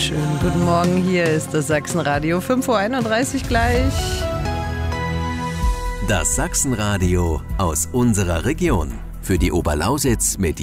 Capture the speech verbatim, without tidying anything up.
Schönen guten Morgen, hier ist das Sachsenradio, fünf Uhr einunddreißig gleich. Das Sachsenradio aus unserer Region. Für die Oberlausitz mit